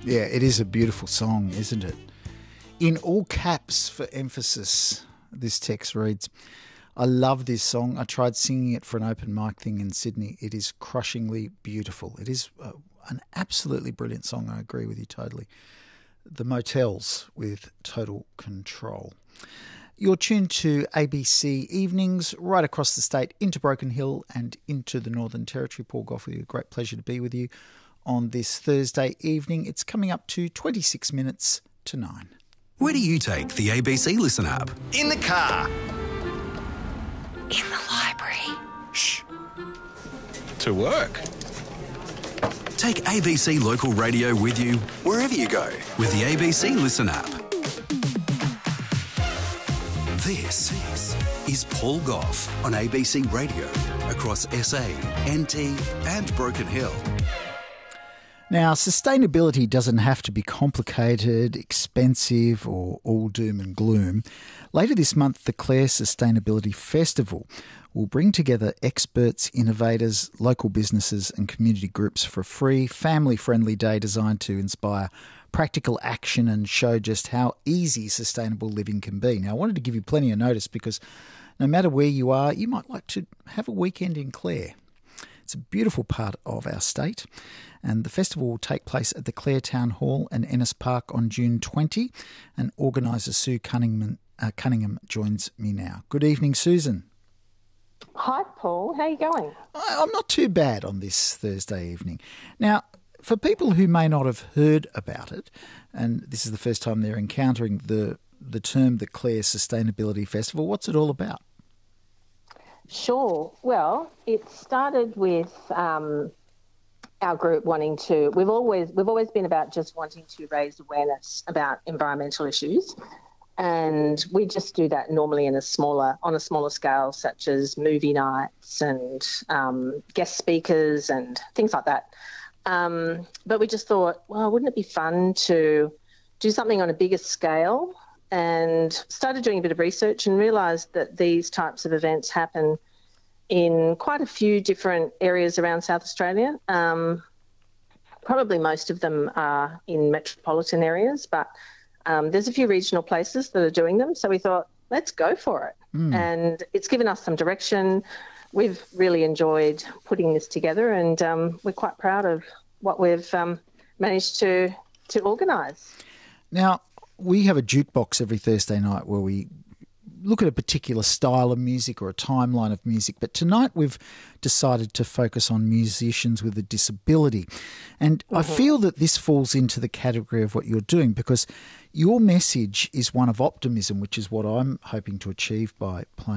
Yeah, it is a beautiful song, isn't it? In all caps for emphasis, this text reads, I love this song. I tried singing it for an open mic thing in Sydney. It is crushingly beautiful. It is an absolutely brilliant song. I agree with you totally. The Motels with Total Control. You're tuned to ABC Evenings right across the state into Broken Hill and into the Northern Territory. Paul Gough with you. A great pleasure to be with you on this Thursday evening. It's coming up to 26 minutes to 9. Where do you take the ABC Listen app? In the car. In the library. Shh. To work. Take ABC Local Radio with you wherever you go with the ABC Listen app. This is Paul Gough on ABC Radio across SA, NT and Broken Hill. Now, sustainability doesn't have to be complicated, expensive or all doom and gloom. Later this month, the Clare Sustainability Festival will bring together experts, innovators, local businesses and community groups for a free, family-friendly day designed to inspire practical action and show just how easy sustainable living can be. Now, I wanted to give you plenty of notice because no matter where you are, you might like to have a weekend in Clare. It's a beautiful part of our state, and the festival will take place at the Clare Town Hall and Ennis Park on June 20, and organiser Sue Cunningham joins me now. Good evening, Susan. Hi, Paul. How are you going? I'm not too bad on this Thursday evening. Now, for people who may not have heard about it, and this is the first time they're encountering the term the Clare Sustainability Festival, what's it all about? Sure. Well, it started with our group wanting to. We've always been about just wanting to raise awareness about environmental issues, and we just do that normally on a smaller scale, such as movie nights and guest speakers and things like that. But we just thought, well, wouldn't it be fun to do something on a bigger scale? And started doing a bit of research and realised that these types of events happen in quite a few different areas around South Australia. Probably most of them are in metropolitan areas, but there's a few regional places that are doing them. So we thought, let's go for it. And it's given us some direction. We've really enjoyed putting this together, and we're quite proud of what we've managed to organise. Now, we have a jukebox every Thursday night where we look at a particular style of music or a timeline of music, but tonight we've decided to focus on musicians with a disability. And I feel that this falls into the category of what you're doing because your message is one of optimism, which is what I'm hoping to achieve by playing